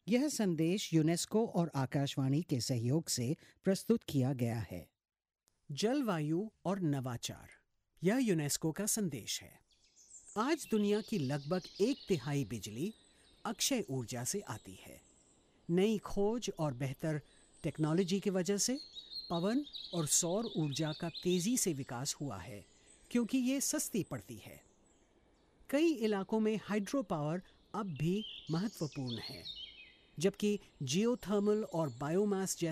यह संदेश यूनेस्को और आकाशवाणी के सहयोग से प्रस्तुत किया गया है। जलवायु और नवाचार, यह यूनेस्को का संदेश है। आज दुनिया की लगभग 1/3 बिजली अक्षय ऊर्जा से आती है। नई खोज और बेहतर टेक्नोलॉजी की वजह से पवन और सौर ऊर्जा का तेजी से विकास हुआ है, क्योंकि ये सस्ती पड़ती है। कई इलाकों में हाइड्रो पावर अब भी महत्वपूर्ण है, जबकि जियोथर्मल और बायोमास